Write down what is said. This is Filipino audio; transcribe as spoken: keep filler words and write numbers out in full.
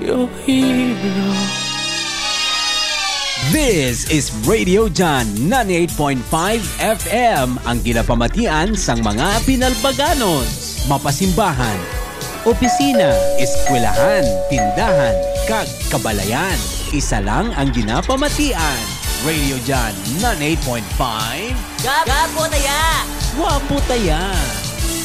your hero. This is Radio Jan ninety-eight point five F M, ang ginapamatian sang mga Pinalbaganos, mapasimbahan, opisina, eskwelahan, tindahan, kag kabalayan. Isa lang ang ginapamatian. Radio Jan ninety-eight point five. Gap, Gap, Taya! Wapo Taya!